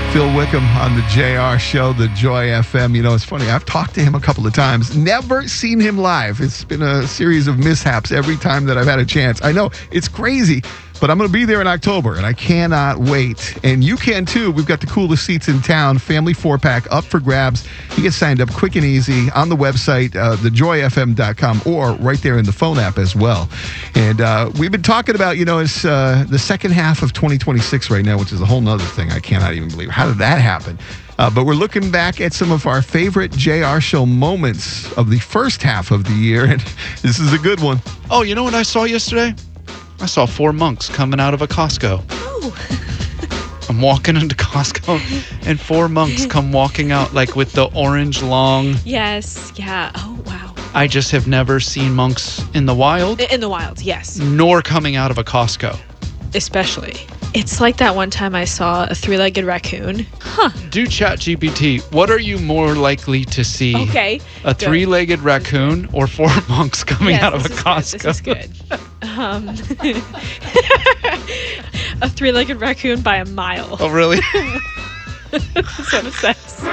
Phil Wickham on the JR Show, the Joy FM. You know, it's funny. I've talked to him a couple of times. Never seen him live. It's been a series of mishaps every time that I've had a chance. I know it's crazy, but I'm going to be there in October, and I cannot wait. And you can, too. We've got the coolest seats in town. Family 4-pack up for grabs. You get signed up quick and easy on the website, thejoyfm.com, or right there in the phone app as well. And we've been talking about, you know, it's the second half of 2026 right now, which is a whole nother thing. I cannot even believe. How did that happen? But we're looking back at some of our favorite JR Show moments of the first half of the year, and this is a good one. Oh, you know what I saw yesterday? I saw 4 monks coming out of a Costco. Oh. I'm walking into Costco, and 4 monks come walking out, like, with the orange long... Yes. Yeah. Oh, wow. I just have never seen monks in the wild. In the wild, yes. Nor coming out of a Costco. Especially. It's like that one time I saw a 3-legged raccoon. Huh. Do ChatGPT. What are you more likely to see? Okay. A 3-legged raccoon or 4 monks coming out of a Costco? This is good. A 3-legged raccoon by a mile. Oh, really? That's what it says.